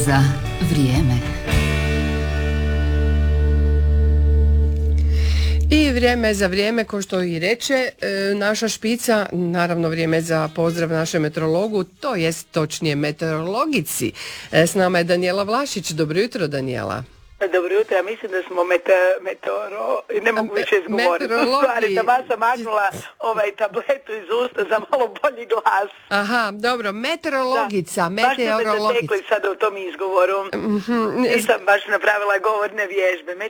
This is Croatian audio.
za vrijeme. I vrijeme za vrijeme, ko što i reče naša špica, naravno vrijeme za pozdrav našem meteorologu, to jest točnije meteorologici. S nama je Danijela Vlašić. Dobro jutro, Danijela. Dobro jutro, ja mislim da smo ne mogu više izgovoriti. U stvari, da sam maknula tabletu iz usta za malo bolji glas. Aha, dobro, meteorologica. Baš ste me zatekli sad u tom izgovoru. Nisam baš napravila govorne vježbe.